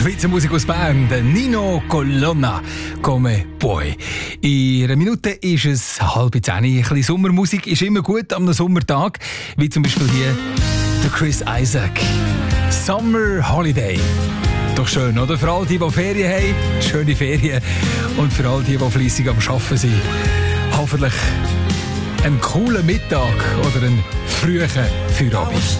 Schweizer Musik aus Bern, Nino Colonna, Come Puoi. In einer Minute ist es 9:30. Ein bisschen Sommermusik ist immer gut am Sommertag, wie zum Beispiel hier der Chris Isaak. Summer Holiday. Doch schön, oder? Für all die Ferien haben, schöne Ferien. Und für all die fleissig am Arbeiten sind, hoffentlich einen coolen Mittag oder einen frühen Feierabend.